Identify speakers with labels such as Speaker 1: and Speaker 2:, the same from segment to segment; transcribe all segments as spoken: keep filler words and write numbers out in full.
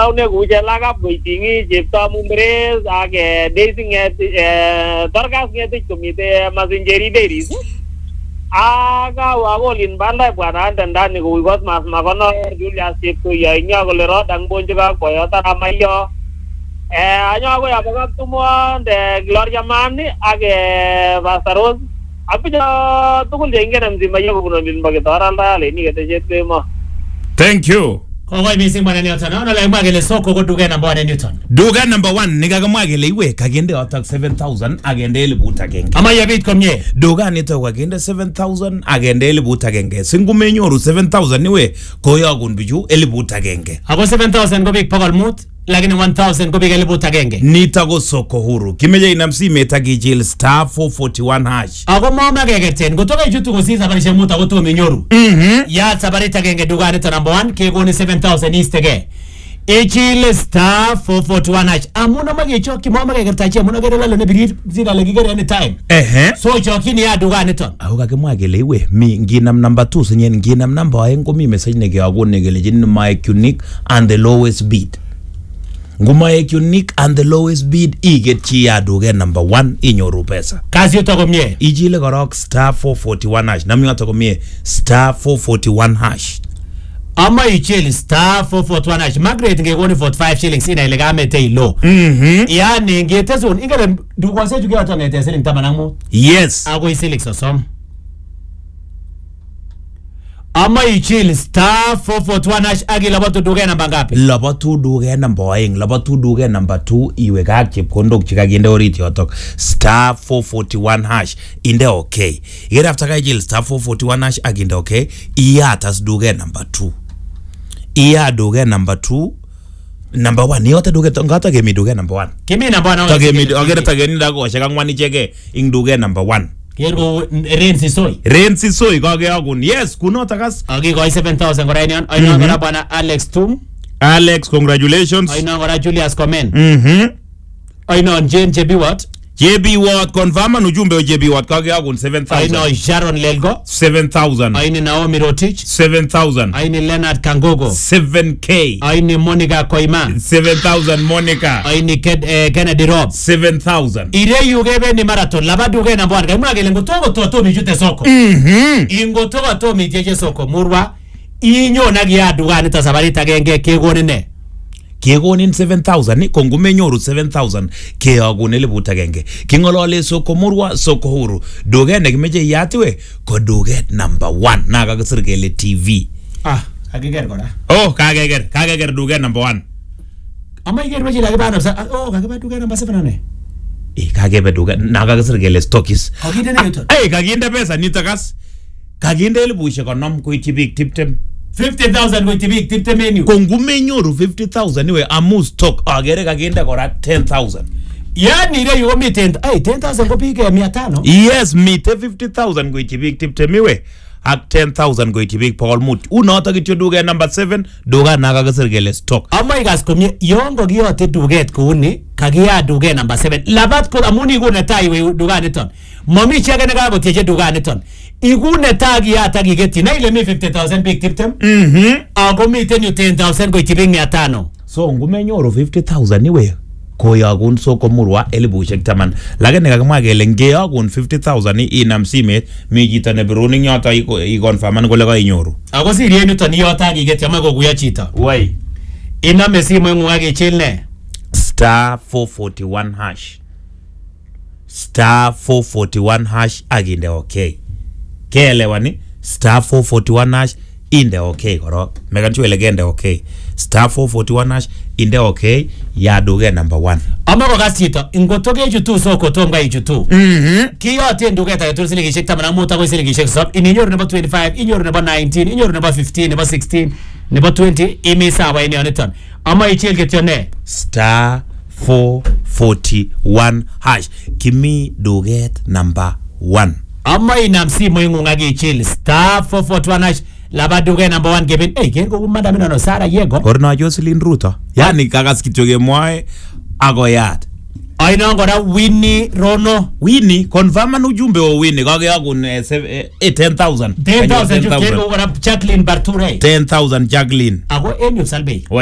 Speaker 1: taune kuje lagap goitingi jepta mumres age daising at dargas ngeti kumite mazinjeri dairies aga wagolin banda bwana ndani kuigot mas makono Julius Chepto ya nya gole rodang bonjuga koyota ramayo eh anyo go ya bagap tumo de Gloria Mani age Basaros apijo tukul jenge namzima yo kuno bin bagitora la le ni gete jetwe mo.
Speaker 2: Thank you.
Speaker 3: Kongoi missing bwana Newton. Ona la mwagele soko ko duga number one Newton.
Speaker 2: Duga number one niga kamwagele iwe kagende atak seven thousand agende elibuta genge.
Speaker 3: Ama ya bit komye.
Speaker 2: Duga nito kagende seven thousand agende elibuta genge. Singumenyoru seven thousand niwe koyagun biju elibuta genge.
Speaker 3: Ako seven thousand ko big pakal mut. Lakini one thousand ko big elibuta genge.
Speaker 2: Nita go soko huru. Kimeje inamsi metagi jail star four forty-one hash.
Speaker 3: Ako mama gege ten. Kutoka ijutu kusisa barisha muta kutu menyoru.
Speaker 2: Mhm.
Speaker 3: Ya tabarita genge duga nito number one. Kego ni seven thousand istege. Ichile star four forty-one hash. Amuna magi choki mama gege tachi. Amuna gege lalo ne birir. Zina legigere anytime.
Speaker 2: Ehe.
Speaker 3: So choki ni ya duga nito.
Speaker 2: Ako kakimwagele iwe. Mi nginam number two. Senyen nginam number ayengo mi message nege ago negele jini Mike Unique and the lowest bid. Ngumaek Unique and the lowest bid iget chi ya duge number one inyoru pesa.
Speaker 3: Kazi yoto komye.
Speaker 2: Ijile korok star four forty-one hash. Nami yoto komye star four forty-one hash.
Speaker 3: Ama ichili star four forty-one hash. Margaret nge koni forty-five shillings ina ilega mete ilo.
Speaker 2: Mhm.
Speaker 3: Yani nge tezun. Ingele dukwase juge wato nge teziling tama nangmo.
Speaker 2: Yes.
Speaker 3: Ako isilik sosom. Ama ichili star four forty-one hash agi labatu duge namba ngapi?
Speaker 2: Labatu duge number one. Labatu duge number two. Iwe kak chipkondok chika ginde oriti yotok. Star four forty-one hash. Inde okay. Igere after kajil star four forty-one hash agi inde okay. Iya atas duge number two. Iya duge number two. Number one. Niyote duge ngata gemi duge number one.
Speaker 3: Kimi number one.
Speaker 2: Tagemi agere tageni dago shaka ngwani cheke ing duge number one.
Speaker 3: Kero Renzi Soy.
Speaker 2: Renzi Soy kage agun. Yes, kuno takas.
Speaker 3: Agi koi seven thousand kora inyon. Aino kora bwana Alex Tum.
Speaker 2: Alex, congratulations.
Speaker 3: Aino kora Julius Komen.
Speaker 2: Mhm.
Speaker 3: Aino Jane J B Watt.
Speaker 2: J B Watt confirm nujumbe wa J B Watt kage agun seven thousand.
Speaker 3: Aino Sharon Lelgo.
Speaker 2: seven thousand.
Speaker 3: Aini Naomi Rotich.
Speaker 2: seven thousand.
Speaker 3: Aini Leonard Kangogo.
Speaker 2: seven K.
Speaker 3: Aini Monica Koima.
Speaker 2: seven thousand Monica.
Speaker 3: Aini Ked, eh, Kennedy Rob.
Speaker 2: seven thousand.
Speaker 3: Ire yugebe ni marathon. Labadu uge na mbwana. Kama gele ngotogo toto mijute soko.
Speaker 2: Mhm.
Speaker 3: Ingotogo to mijeje soko. Murwa. Inyo nagi ya duga nita sabarita genge kegoni ne.
Speaker 2: Kegonin seven thousand ni kongume nyoru seven thousand ke agun elibuta genge. Kingolole soko murwa soko huru. Doge nekimeje yatiwe ko doge number one. Naga kasirgele T V.
Speaker 3: Ah, kageger koda.
Speaker 2: Oh, kageger. Kageger doge number one.
Speaker 3: Ama iger waji lagi bana sa. Oh, kageba duga number seven ane.
Speaker 2: Eh, kagebe doge. Naga kasirgele stockis.
Speaker 3: Kaginde ne yuto.
Speaker 2: Eh, kaginde pesa nitakas. Kaginde elibushe konom kuitibik tiptem.
Speaker 3: fifty thousand with big tip the menu.
Speaker 2: Kongume nyoru fifty thousand niwe amu stock agere kaginde kora ten thousand.
Speaker 3: Yani ile yuko mi ten. Ay, ten thousand ko pige mia tano.
Speaker 2: Yes, mite fifty thousand kuitibik tiptem iwe. Ak ten thousand kuitibik Paul Mut. Unaota kityo duga number seven. Duga naga kasirgele stock.
Speaker 3: Ama igas kumye. Yongo giyote duget kuuni. Kagia duge number seven. Labat ko amuni igune ta iwe duga niton. Mami chege nega boteje duga niton. Igune tagi ya tagi geti. Na ile mi fifty thousand big tiptem.
Speaker 2: Mhm.
Speaker 3: Ako mi ten you ten thousand kuitibik mia tano.
Speaker 2: So ngume nyoru fifty thousand niwe. Koyagun soko murwa elibushek taman. Lakini kakamwagele ngeyagun fifty thousand ni inamsimet. Mijita nebiruni nyata ikonfaman kule ka inyoru.
Speaker 3: Ako siri yenu tani yota gigeti ama kukuya chita.
Speaker 2: Wai.
Speaker 3: Ina mesi mwengu wage chilne.
Speaker 2: Star four forty-one hash. Star four forty-one hash aginde okay. Keelewa ni star four forty-one hash inde okay koro. Megan chwe legende okay. Star four forty-one hash inde okay ya duge number one.
Speaker 3: Ama kwa chita ingotoke jutu soko tomga ijutu.
Speaker 2: Mhm.
Speaker 3: Kiyote nduge ta yetu silingi shek tamana muta ko silingi shek sub inyoru number twenty-five, inyoru number nineteen, inyoru number fifteen, number sixteen, number twenty imisa wa ine oneton. Ama ichil getone
Speaker 2: star four forty-one hash kimi duget number one.
Speaker 3: Ama inamsi mwengu ngagi ichil star four forty-one hash laba duge number one kevin. Eh, kengo kumanda mino no sara yego.
Speaker 2: Korna Jocelyn Ruto. Yani kakas kityoge mwae agoyat.
Speaker 3: Aino ngora Winnie Rono.
Speaker 2: Winnie confirm anu ujumbe wa Winnie kage agun eh, eh, ten thousand.
Speaker 3: ten thousand kengo ngora Jacqueline Barture.
Speaker 2: ten thousand Jacqueline.
Speaker 3: Ago enyo salbe.
Speaker 2: Wai.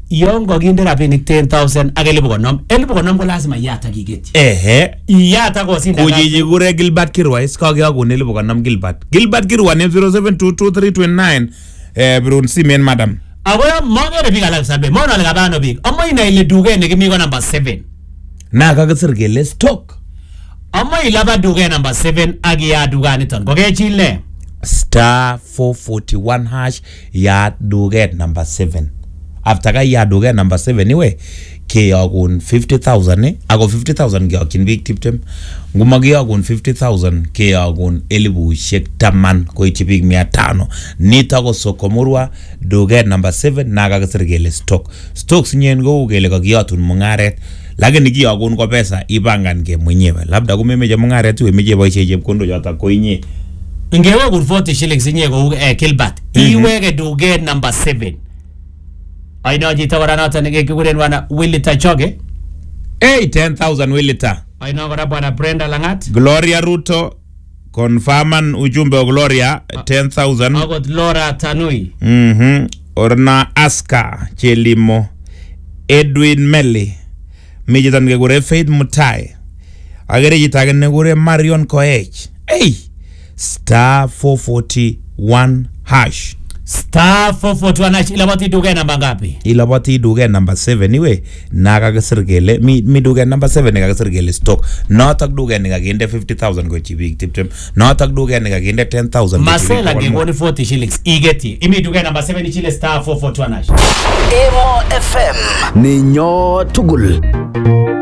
Speaker 3: yon kokinde rabinik ten thousand ak elipu konom elipu konom ko lazima iyata kiketyi
Speaker 2: ehe
Speaker 3: iyata kosinda
Speaker 2: kujiji kure Gilbert Kirwa iskoge akun elipu konom Gilbert Gilbert Kirwa ne zero seven two two three two nine eh birun simen madam
Speaker 3: ako magere biik alak sabe mono ale kabano biik amoy na ile duket nekimi ko number seven
Speaker 2: na kakisir kele stock
Speaker 3: amoy ilaba duket number seven ak iya dukaniton kokechil ne
Speaker 2: star four forty-one hash ya duket number seven after ka ya duket number seven iwe keyokun fifty thousand eh ako fifty thousand keyokyin biik tiptem ngumakiyokun fifty thousand keyokun elibushek taman koityi biik mia tano nito ko Sokomurwa duket number seven na kakisir kele stock stock sinyen kou kele kakiyotun mungaret lakini kiyokun ko pesa ipangan ke mwenyewe labda kumemeche mungaret iwe meche boisie chepkondok chotok ko inye
Speaker 3: ngewekun forty shillings inye kou eh, Gilbert iweke duket number seven aino jito kora noton nekikuren wana Willita Choge
Speaker 2: hey ten thousand Willita
Speaker 3: aino kora bwana Brenda Langat
Speaker 2: Gloria Ruto confirman ujumbe wa Gloria ten thousand
Speaker 3: akot Laura Tanui
Speaker 2: mhm orna Aska Chelimo Edwin Meli mijitan kekure Faith Mutai agere jitake nekure Marion Koech hey star four forty-one hash
Speaker 3: star four forty-one hash ilabati duket namba ngapi
Speaker 2: ilabati duket number seven iwe na kakisir kele mi, mi duket number seven kakisir kele stock notok duket nikakinde fifty thousand koityi biik tiptem notok duket nikakinde ten thousand
Speaker 3: Marcela ngekoni forty shillings igeti imi duket number seven ichile star four forty-one hash
Speaker 4: Emo F M ninyo tugul